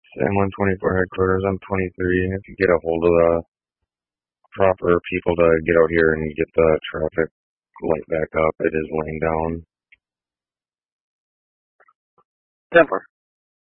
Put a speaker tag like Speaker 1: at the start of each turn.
Speaker 1: Sam 124 headquarters, I'm 23. If you get a hold of the proper people to get out here and get the traffic light back up, it is laying down.
Speaker 2: 10-4.